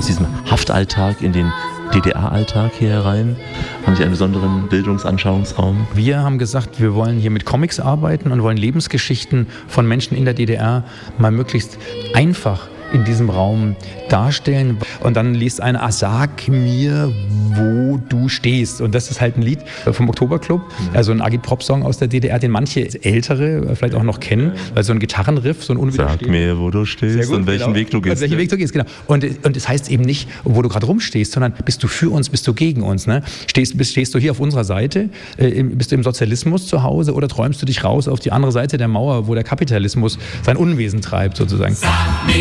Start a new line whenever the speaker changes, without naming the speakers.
diesem Haftalltag in den DDR-Alltag hier herein, haben Sie einen besonderen Bildungsanschauungsraum?
Wir haben gesagt, wir wollen hier mit Comics arbeiten und wollen Lebensgeschichten von Menschen in der DDR mal möglichst einfach in diesem Raum darstellen. Und dann liest einer, sag mir, wo du stehst. Und das ist halt ein Lied vom Oktoberclub, also ein Agitprop-Song aus der DDR, den manche Ältere vielleicht auch noch kennen, weil so ein Gitarrenriff, so ein unwiderstehliches.
Sag mir, wo du stehst und welchen Weg du gehst.
Und welchen Weg du gehst, genau. Und es heißt eben nicht, wo du gerade rumstehst, sondern bist du für uns, bist du gegen uns. Ne? Stehst du hier auf unserer Seite, bist du im Sozialismus zu Hause oder träumst du dich raus auf die andere Seite der Mauer, wo der Kapitalismus sein Unwesen treibt sozusagen.